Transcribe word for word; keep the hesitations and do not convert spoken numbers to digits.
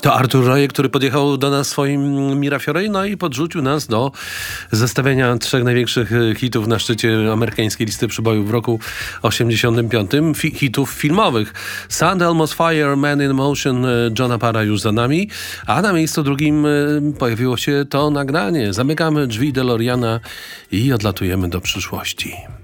To Artur Roje, który podjechał do nas swoim Mirafiore, no i podrzucił nas do zestawienia trzech największych hitów na szczycie amerykańskiej listy przybojów w roku osiemdziesiątym piątym. Fi- hitów filmowych. Sun, Almost Fire, Man in Motion Johna Parra już za nami, a na miejscu drugim pojawiło się to nagranie. Zamykamy drzwi DeLoreana i odlatujemy do przyszłości.